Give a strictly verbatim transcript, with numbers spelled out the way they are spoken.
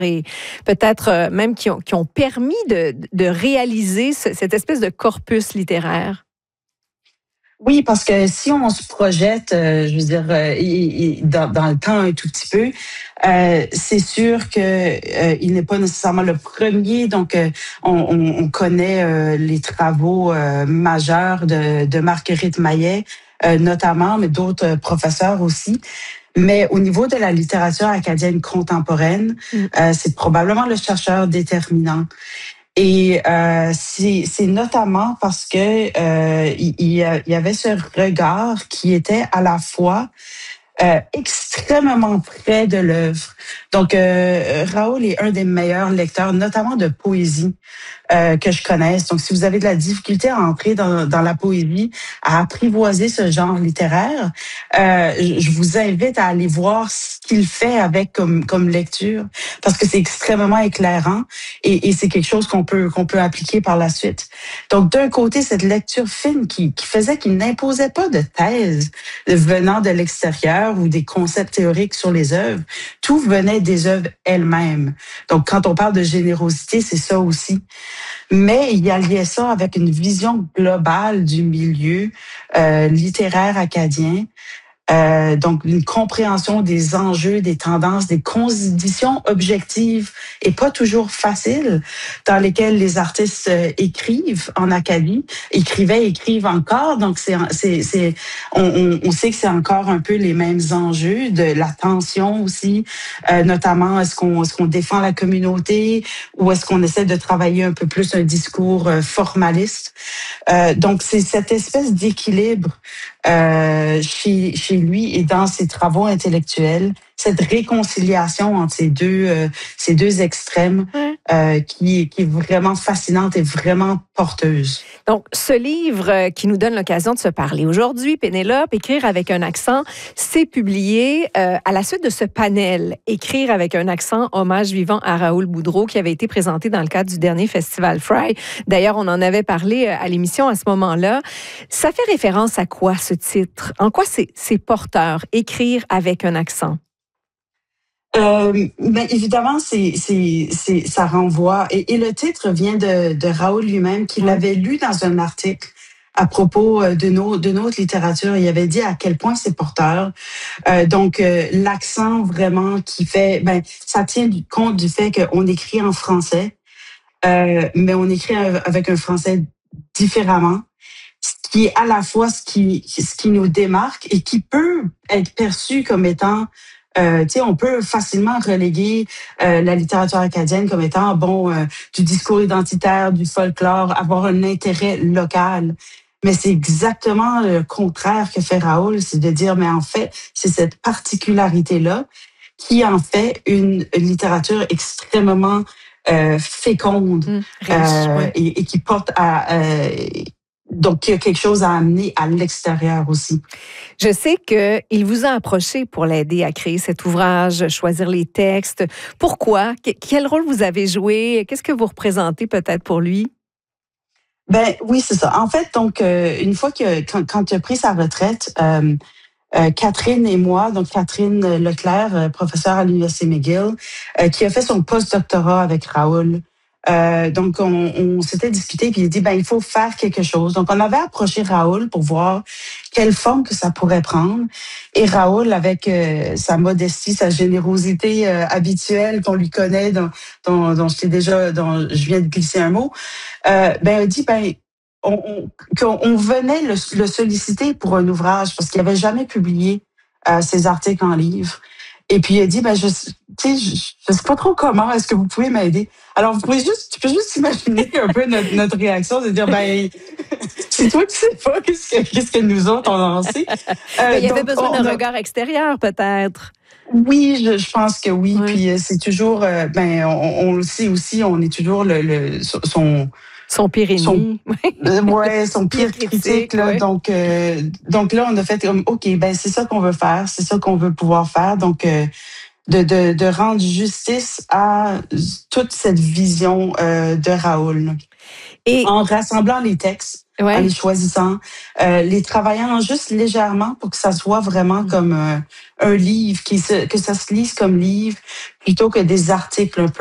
et peut-être euh, même qui ont, qui ont permis de, de réaliser ce, cette espèce de corpus littéraire? Oui, parce que si on se projette, euh, je veux dire, euh, il- il- dans, dans le temps un tout petit peu, euh, c'est sûr que euh, il n'est pas nécessairement le premier. Donc, euh, on, on, on connaît euh, les travaux euh, majeurs de, de Marguerite Maillet, euh, notamment, mais d'autres professeurs aussi. Mais au niveau de la littérature acadienne contemporaine, Mm. euh, c'est probablement le chercheur déterminant. Et euh, c'est, c'est notamment parce que euh, il, il y avait ce regard qui était à la fois euh, extrêmement près de l'œuvre. Donc, euh, Raoul est un des meilleurs lecteurs, notamment de poésie, euh, que je connaisse. Donc, si vous avez de la difficulté à entrer dans, dans la poésie, à apprivoiser ce genre littéraire, euh, je, je vous invite à aller voir ce qu'il fait avec comme, comme lecture, parce que c'est extrêmement éclairant et, et c'est quelque chose qu'on peut qu'on peut appliquer par la suite. Donc, d'un côté, cette lecture fine qui, qui faisait qu'il n'imposait pas de thèse venant de l'extérieur ou des concepts théoriques sur les œuvres. Tout venait des œuvres elles-mêmes. Donc, quand on parle de générosité, c'est ça aussi. Mais il y alliait ça avec une vision globale du milieu euh, littéraire acadien. Euh, donc, une compréhension des enjeux, des tendances, des conditions objectives et pas toujours faciles dans lesquelles les artistes euh, écrivent en Acadie, écrivaient, écrivent encore. Donc, c'est, c'est, c'est, on, on, on sait que c'est encore un peu les mêmes enjeux, de la tension aussi, euh, notamment est-ce qu'on, est-ce qu'on défend la communauté ou est-ce qu'on essaie de travailler un peu plus un discours euh, formaliste. Euh, donc, c'est cette espèce d'équilibre euh, chez, chez lui et dans ses travaux intellectuels, cette réconciliation entre ces deux, euh, ces deux extrêmes Ouais. euh, qui, qui est vraiment fascinante et vraiment porteuse. Donc, ce livre euh, qui nous donne l'occasion de se parler aujourd'hui, Pénélope, Écrire avec un accent, c'est publié euh, à la suite de ce panel, Écrire avec un accent, hommage vivant à Raoul Boudreau, qui avait été présenté dans le cadre du dernier Festival Fry. D'ailleurs, on en avait parlé à l'émission à ce moment-là. Ça fait référence à quoi, ce titre? En quoi c'est, c'est porteur, Écrire avec un accent? Euh, ben évidemment, c'est, c'est, c'est, ça renvoie. Et, et le titre vient de, de Raoul lui-même, qui l'avait lu dans un article à propos de, nos, de notre littérature. Il avait dit à quel point c'est porteur. Euh, donc, euh, l'accent vraiment qui fait... Ben, ça tient du, compte du fait qu'on écrit en français, euh, mais on écrit avec un français différemment, ce qui est à la fois ce qui, ce qui nous démarque et qui peut être perçu comme étant... Euh, tu sais, on peut facilement reléguer euh, la littérature acadienne comme étant bon euh, du discours identitaire, du folklore, avoir un intérêt local. Mais c'est exactement le contraire que fait Raoul, c'est de dire mais en fait c'est cette particularité-là qui en fait une littérature extrêmement euh, féconde Mmh, riche, euh, ouais. et, et qui porte à euh, donc il y a quelque chose à amener à l'extérieur aussi. Je sais qu'il vous a approché pour l'aider à créer cet ouvrage, choisir les textes. Pourquoi? Quel rôle vous avez joué? Qu'est-ce que vous représentez peut-être pour lui? Ben oui, c'est ça. En fait, donc euh, une fois que quand, quand il a pris sa retraite, euh, euh, Catherine et moi, donc Catherine Leclerc, euh, professeure à l'Université McGill, euh, qui a fait son post-doctorat avec Raoul. Euh, donc, on, on s'était discuté, puis il a dit, ben, il faut faire quelque chose. Donc, on avait approché Raoul pour voir quelle forme que ça pourrait prendre. Et Raoul, avec euh, sa modestie, sa générosité euh, habituelle qu'on lui connaît, dont, dont, dont je t'ai déjà, dont je viens de glisser un mot, euh, ben, a dit, ben, on, on, qu'on on venait le, le solliciter pour un ouvrage parce qu'il n'avait jamais publié euh, ses articles en livre. Et puis il a dit, ben je, tu sais, je, je sais pas trop comment. Est-ce que vous pouvez m'aider? Alors vous pouvez juste, tu peux juste imaginer un peu notre, notre réaction, de dire, ben c'est toi qui sais pas qu'est-ce que qu'est-ce que nous autres on en sait. Euh, ben, il y avait besoin d'un a... regard extérieur peut-être. Oui, je, je pense que oui. Ouais. Puis c'est toujours, euh, ben on, on le sait aussi, on est toujours le, le son Son pire ennemi. Son, ouais, son pire critique. critique là. Ouais. Donc, euh, donc là, on a fait comme, OK, ben c'est ça qu'on veut faire, c'est ça qu'on veut pouvoir faire. Donc, euh, de, de, de rendre justice à toute cette vision euh, de Raoul. Et en rassemblant les textes. en les Ouais. choisissant, euh, les travaillant juste légèrement pour que ça soit vraiment Mmh. comme euh, un livre, qui se, que ça se lise comme livre plutôt que des articles un peu